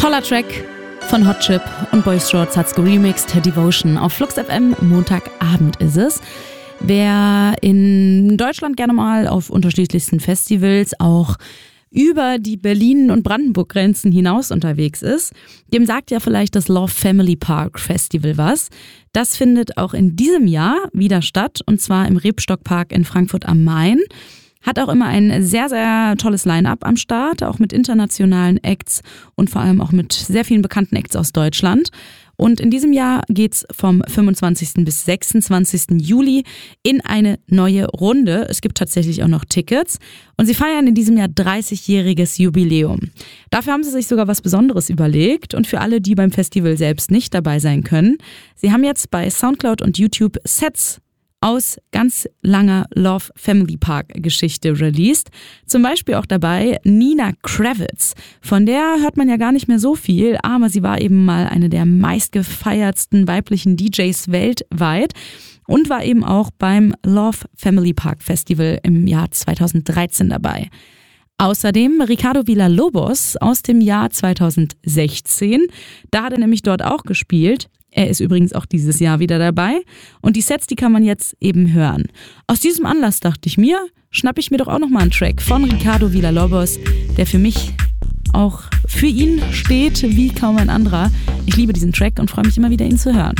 Toller Track von Hot Chip und Boy Shorts hat's geremixed, Devotion. Auf Flux FM, Montagabend ist es. Wer in Deutschland gerne mal auf unterschiedlichsten Festivals auch über die Berlin- und Brandenburg-Grenzen hinaus unterwegs ist, dem sagt ja vielleicht das Love Family Park Festival was. Das findet auch in diesem Jahr wieder statt, und zwar im Rebstock-Park in Frankfurt am Main. Hat auch immer ein sehr, sehr tolles Line-Up am Start, auch mit internationalen Acts und vor allem auch mit sehr vielen bekannten Acts aus Deutschland. Und in diesem Jahr geht's vom 25. bis 26. Juli in eine neue Runde. Es gibt tatsächlich auch noch Tickets und sie feiern in diesem Jahr 30-jähriges Jubiläum. Dafür haben sie sich sogar was Besonderes überlegt, und für alle, die beim Festival selbst nicht dabei sein können, sie haben jetzt bei Soundcloud und YouTube Sets aus ganz langer Love Family Park Geschichte released. Zum Beispiel auch dabei Nina Kravitz. Von der hört man ja gar nicht mehr so viel, aber sie war eben mal eine der meistgefeiertsten weiblichen DJs weltweit und war eben auch beim Love Family Park Festival im Jahr 2013 dabei. Außerdem Ricardo Villalobos aus dem Jahr 2016. Da hat er nämlich dort auch gespielt. Er ist übrigens auch dieses Jahr wieder dabei. Und die Sets, die kann man jetzt eben hören. Aus diesem Anlass dachte ich mir, schnappe ich mir doch auch nochmal einen Track von Ricardo Villalobos, der für mich auch für ihn steht wie kaum ein anderer. Ich liebe diesen Track und freue mich immer wieder, ihn zu hören.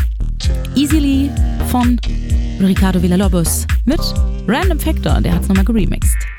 Easily von Ricardo Villalobos mit Random Factor, der hat es nochmal geremixed.